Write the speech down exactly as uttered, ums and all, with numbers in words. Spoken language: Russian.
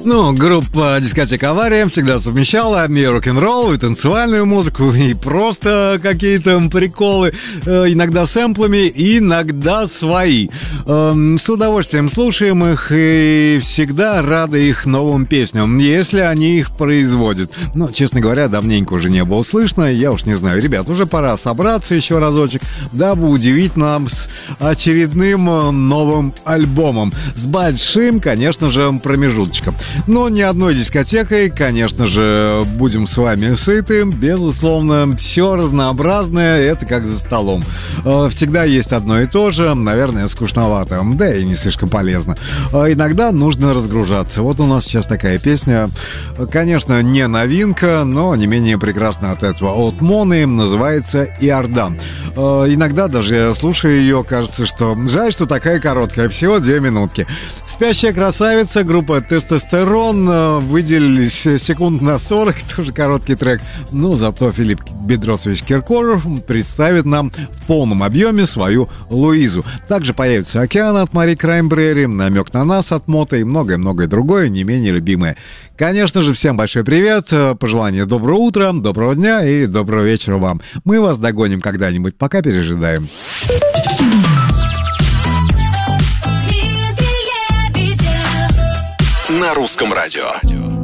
Ну, группа «Дискотека Авария» всегда совмещала и рок-н-ролл, и танцевальную музыку, и просто какие-то приколы, иногда сэмплами, иногда свои. С удовольствием слушаем их и всегда рады их новым песням, если они их производят. Но, честно говоря, давненько уже не было слышно, я уж не знаю. Ребят, уже пора собраться еще разочек, дабы удивить нам с очередным новым альбомом. С большим, конечно же, промежуточком. Но ни одной дискотекой, конечно же, будем с вами сыты. Безусловно, все разнообразное, это как за столом. Всегда есть одно и то же, наверное, скучновато, да и не слишком полезно. Иногда нужно разгружаться. Вот у нас сейчас такая песня, конечно, не новинка, но не менее прекрасна от этого. От Моны, называется «Иордан». Иногда даже слушая ее, кажется, что жаль, что такая короткая, всего две минутки. «Спящая красавица», группа «Тестостерон», выделились секунд на сорок, тоже короткий трек. Но зато Филипп Бедросович Киркоров представит нам в полном объеме свою Луизу. Также появится «Океан» от Мари Краймбрери, «Намек на нас» от Мота и многое-многое другое, не менее любимое. Конечно же, всем большой привет, пожелания доброго утра, доброго дня и доброго вечера вам. Мы вас догоним когда-нибудь, пока пережидаем. На русском радио.